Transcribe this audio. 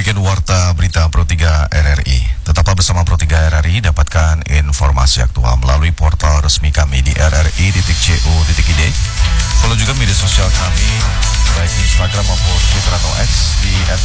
Demikian Warta Berita Pro 3 RRI. Tetaplah bersama Pro 3 RRI, dapatkan informasi aktual melalui portal resmi kami di rri.co.id. Follow juga media sosial kami, baik Instagram maupun Twitter atau X di